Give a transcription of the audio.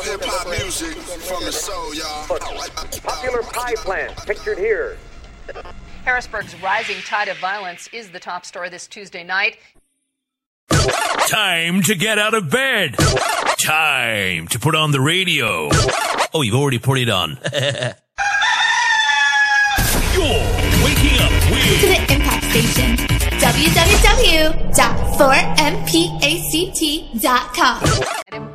hip hop music from the soul, y'all. Popular pie plant, pictured here. Harrisburg's rising tide of violence is the top story this Tuesday night. Time to get out of bed. Time to put on the radio. Oh, you've already put it on. You're waking up with to the Impact Station. www.4mpact.com.